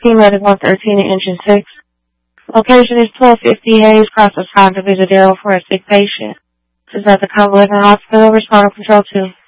Team Medic 113 and Engine 6. Location is 1250 Hayes Cross the Drive, Divisadero for a sick patient. This is at the Convalescent Hospital, Responder Control 2.